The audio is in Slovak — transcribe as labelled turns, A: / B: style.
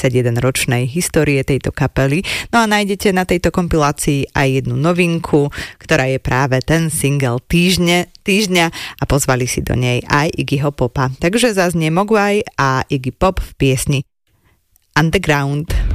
A: 41-ročnej histórie tejto kapely. No a nájdete na tejto kompilácii aj jednu novinku, ktorá je práve ten single týždňa a pozvali si do nej aj Iggyho Popa. Takže zaznie Mogwai a Iggy Pop v piesni Underground.